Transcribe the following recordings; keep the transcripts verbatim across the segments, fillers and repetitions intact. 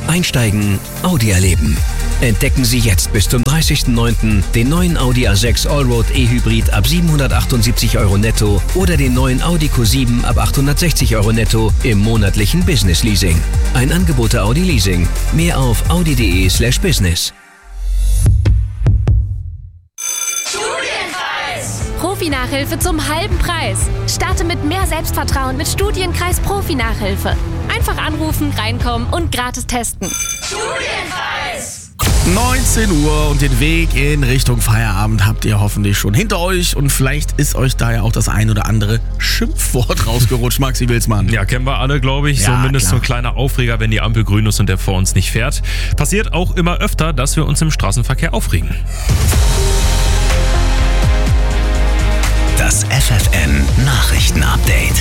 Einsteigen, Audi erleben. Entdecken Sie jetzt bis zum dreißigsten neunten den neuen Audi A sechs Allroad E-Hybrid ab siebenhundertachtundsiebzig Euro netto oder den neuen Audi Q sieben ab achthundertsechzig Euro netto im monatlichen Business Leasing. Ein Angebot der Audi Leasing. Mehr auf audi.de slash business. Profi-Nachhilfe zum halben Preis. Starte mit mehr Selbstvertrauen mit Studienkreis Profi-Nachhilfe. Einfach anrufen, reinkommen und gratis testen. Studienkreis! neunzehn Uhr und den Weg in Richtung Feierabend habt ihr hoffentlich schon hinter euch und vielleicht ist euch da ja auch das ein oder andere Schimpfwort rausgerutscht. Maxi Wilsmann. Ja, kennen wir alle, glaube ich. Ja, Zumindest klar. so ein kleiner Aufreger, wenn die Ampel grün ist und der vor uns nicht fährt. Passiert auch immer öfter, dass wir uns im Straßenverkehr aufregen. Das F F N Nachrichten-Update.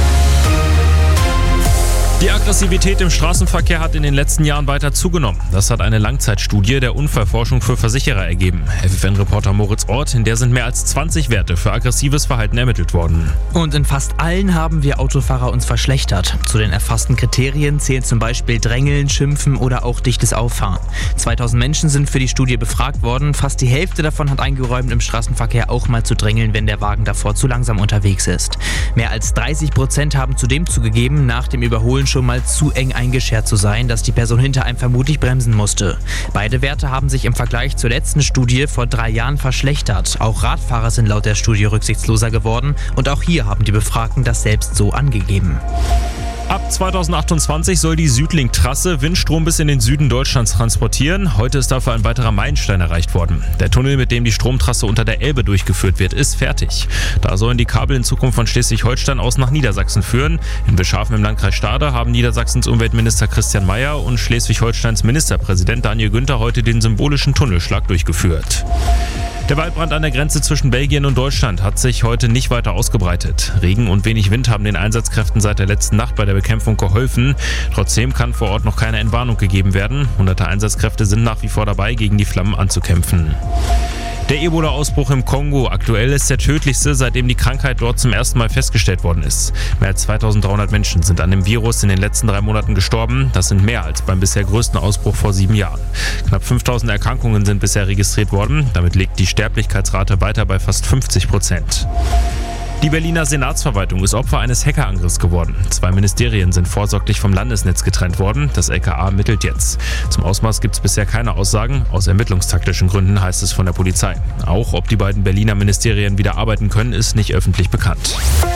Die Aggressivität im Straßenverkehr hat in den letzten Jahren weiter zugenommen. Das hat eine Langzeitstudie der Unfallforschung für Versicherer ergeben. F F N-Reporter Moritz Ort, in der sind mehr als zwanzig Werte für aggressives Verhalten ermittelt worden. Und in fast allen haben wir Autofahrer uns verschlechtert. Zu den erfassten Kriterien zählen zum Beispiel Drängeln, Schimpfen oder auch dichtes Auffahren. zweitausend Menschen sind für die Studie befragt worden. Fast die Hälfte davon hat eingeräumt, im Straßenverkehr auch mal zu drängeln, wenn der Wagen davor zu langsam unterwegs ist. Mehr als dreißig Prozent haben zudem zugegeben, nach dem Überholen schon mal zu eng eingeschert zu sein, dass die Person hinter einem vermutlich bremsen musste. Beide Werte haben sich im Vergleich zur letzten Studie vor drei Jahren verschlechtert. Auch Radfahrer sind laut der Studie rücksichtsloser geworden und auch hier haben die Befragten das selbst so angegeben. Ab zweitausendachtundzwanzig soll die Südlink-Trasse Windstrom bis in den Süden Deutschlands transportieren. Heute ist dafür ein weiterer Meilenstein erreicht worden. Der Tunnel, mit dem die Stromtrasse unter der Elbe durchgeführt wird, ist fertig. Da sollen die Kabel in Zukunft von Schleswig-Holstein aus nach Niedersachsen führen. In Bischhafen im Landkreis Stade haben Niedersachsens Umweltminister Christian Mayer und Schleswig-Holsteins Ministerpräsident Daniel Günther heute den symbolischen Tunnelschlag durchgeführt. Der Waldbrand an der Grenze zwischen Belgien und Deutschland hat sich heute nicht weiter ausgebreitet. Regen und wenig Wind haben den Einsatzkräften seit der letzten Nacht bei der Bekämpfung geholfen. Trotzdem kann vor Ort noch keine Entwarnung gegeben werden. Hunderte Einsatzkräfte sind nach wie vor dabei, gegen die Flammen anzukämpfen. Der Ebola-Ausbruch im Kongo aktuell ist der tödlichste, seitdem die Krankheit dort zum ersten Mal festgestellt worden ist. Mehr als zweitausenddreihundert Menschen sind an dem Virus in den letzten drei Monaten gestorben. Das sind mehr als beim bisher größten Ausbruch vor sieben Jahren. Knapp fünftausend Erkrankungen sind bisher registriert worden. Damit liegt die Sterblichkeitsrate weiter bei fast fünfzig Prozent. Die Berliner Senatsverwaltung ist Opfer eines Hackerangriffs geworden. Zwei Ministerien sind vorsorglich vom Landesnetz getrennt worden. Das L K A ermittelt jetzt. Zum Ausmaß gibt es bisher keine Aussagen. Aus ermittlungstaktischen Gründen heißt es von der Polizei. Auch ob die beiden Berliner Ministerien wieder arbeiten können, ist nicht öffentlich bekannt.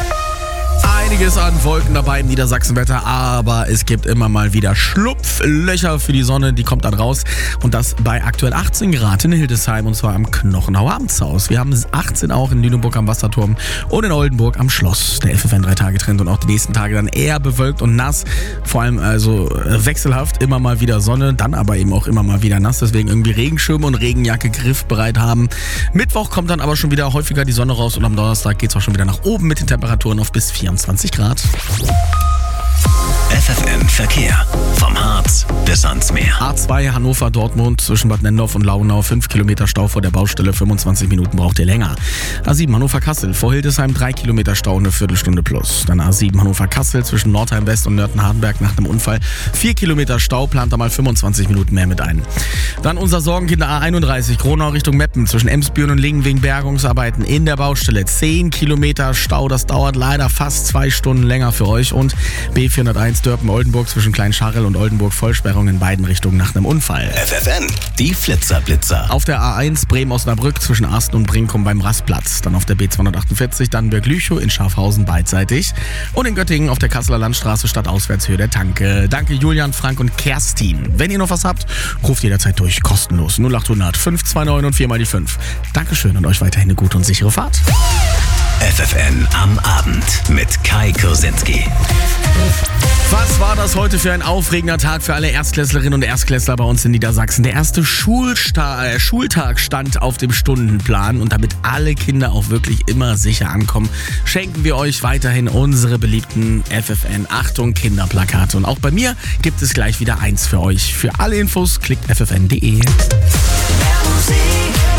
Einiges an Wolken dabei im Niedersachsenwetter, aber es gibt immer mal wieder Schlupflöcher für die Sonne, die kommt dann raus und das bei aktuell achtzehn Grad in Hildesheim und zwar am Knochenauer Amtshaus. Wir haben achtzehn auch in Lüneburg am Wasserturm und in Oldenburg am Schloss. Der F F N drei Tage Trend und auch die nächsten Tage dann eher bewölkt und nass, vor allem also wechselhaft, immer mal wieder Sonne, dann aber eben auch immer mal wieder nass, deswegen irgendwie Regenschirm und Regenjacke griffbereit haben. Mittwoch kommt dann aber schon wieder häufiger die Sonne raus und am Donnerstag geht es auch schon wieder nach oben mit den Temperaturen auf bis vierundzwanzig Grad. F F N Verkehr. Vom Harz bis ans Meer. A zwei Hannover-Dortmund zwischen Bad Nendorf und Launau. fünf Kilometer Stau vor der Baustelle. fünfundzwanzig Minuten braucht ihr länger. A sieben Hannover-Kassel vor Hildesheim. drei Kilometer Stau, eine Viertelstunde plus. Dann A sieben Hannover-Kassel zwischen Nordheim West und Nörten-Hardenberg nach einem Unfall. vier Kilometer Stau, plant da mal fünfundzwanzig Minuten mehr mit ein. Dann unser Sorgenkind A einunddreißig. Kronau Richtung Meppen zwischen Emsbüren und Lingen wegen Bergungsarbeiten in der Baustelle. zehn Kilometer Stau, das dauert leider fast zwei Stunden länger für euch. Und B vierhunderteins Dörpen-Oldenburg zwischen Kleinscharrel und Oldenburg Vollsperrung in beiden Richtungen nach einem Unfall. F F N, die Flitzer-Blitzer. Auf der A eins Bremen-Osnabrück zwischen Arsten und Brinkum beim Rastplatz. Dann auf der B zweihundertachtundvierzig Dannenberg-Lüchow in Schafhausen beidseitig. Und in Göttingen auf der Kasseler Landstraße stadtauswärtshöhe der Tanke. Danke Julian, Frank und Kerstin. Wenn ihr noch was habt, ruft jederzeit durch. Kostenlos. null achthundert fünf zwei neun und vier mal die fünf. Dankeschön und euch weiterhin eine gute und sichere Fahrt. F F N am Abend mit Kai Kursinski. Was war das heute für ein aufregender Tag für alle Erstklässlerinnen und Erstklässler bei uns in Niedersachsen? Der erste Schulsta- äh, Schultag stand auf dem Stundenplan und damit alle Kinder auch wirklich immer sicher ankommen, schenken wir euch weiterhin unsere beliebten F F N Achtung Kinderplakate. Und auch bei mir gibt es gleich wieder eins für euch. Für alle Infos klickt f f n punkt d e. Mehr Musik.